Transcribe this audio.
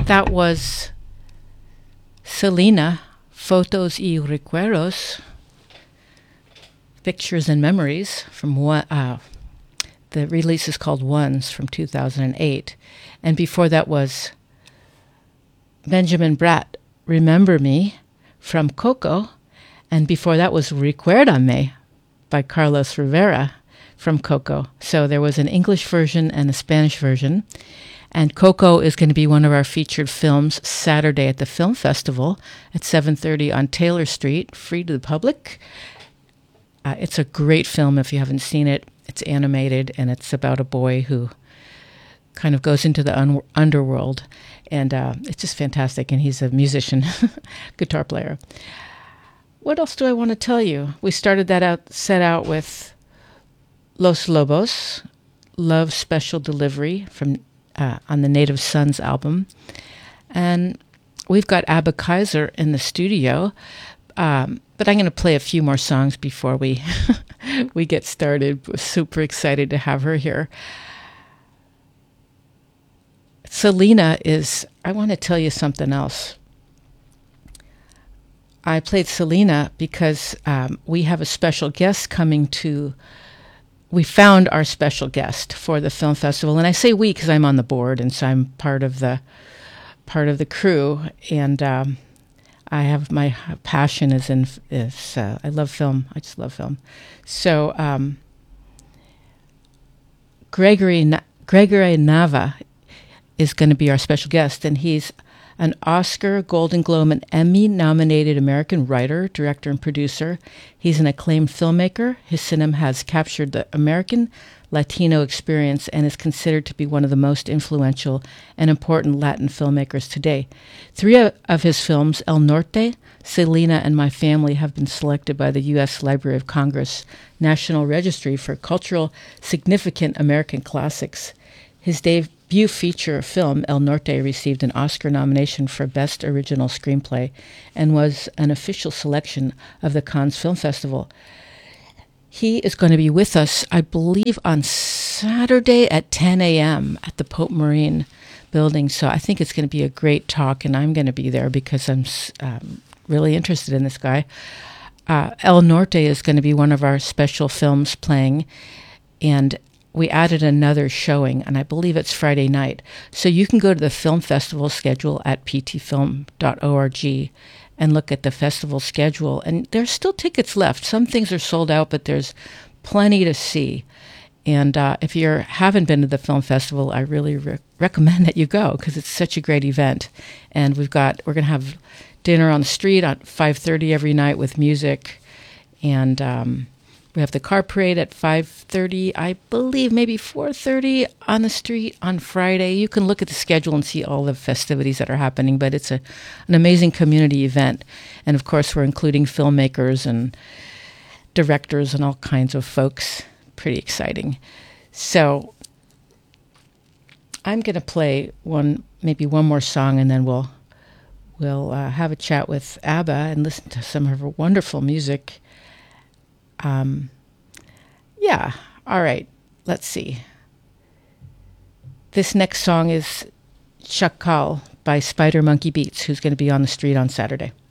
That was Selena, Fotos y Recuerdos, Pictures and Memories, from the release is called Ones from 2008. And before that was Benjamin Bratt, Remember Me, from Coco. And before that was Recuérdame by Carlos Rivera from Coco. So there was an English version and a Spanish version. And Coco is going to be one of our featured films Saturday at the Film Festival at 7:30 on Taylor Street, free to the public. It's a great film if you haven't seen it. It's animated, and it's about a boy who kind of goes into the underworld. And it's just fantastic, and he's a musician, guitar player. What else do I want to tell you? We started set out with Los Lobos, Love Special Delivery from on the Native Sons album. And we've got Abba Kaiser in the studio, but I'm going to play a few more songs before we we get started. We're super excited to have her here. Selena I want to tell you something else. I played Selena because we have a special guest coming we found our special guest for the film festival. And I say we because I'm on the board, and so I'm part of the crew. And I have my passion is I love film. I just love film. So Gregory Nava is going to be our special guest, and he's an Oscar, Golden Globe, and Emmy-nominated American writer, director, and producer. He's an acclaimed filmmaker. His cinema has captured the American Latino experience and is considered to be one of the most influential and important Latin filmmakers today. 3 of his films, El Norte, Selena, and My Family, have been selected by the U.S. Library of Congress National Registry for Cultural Significant American Classics. His debut feature film, El Norte, received an Oscar nomination for Best Original Screenplay and was an official selection of the Cannes Film Festival. He is going to be with us, I believe, on Saturday at 10 a.m. at the Pope Marine building. So I think it's going to be a great talk, and I'm going to be there because I'm really interested in this guy. El Norte is going to be one of our special films playing, and we added another showing, and I believe it's Friday night. So you can go to the film festival schedule at ptfilm.org and look at the festival schedule. And there's still tickets left. Some things are sold out, but there's plenty to see. And if you haven't been to the film festival, I really recommend that you go because it's such a great event. And we're going to have dinner on the street at 5:30 every night with music. And we have the car parade at 5:30, I believe, maybe 4:30 on the street on Friday. You can look at the schedule and see all the festivities that are happening, but it's an amazing community event. And of course, we're including filmmakers and directors and all kinds of folks. Pretty exciting. So I'm going to play maybe one more song, and then we'll have a chat with ABBA and listen to some of her wonderful music. Yeah. All right. Let's see. This next song is Chacal by Spider Monkey Beats, who's going to be on the street on Saturday.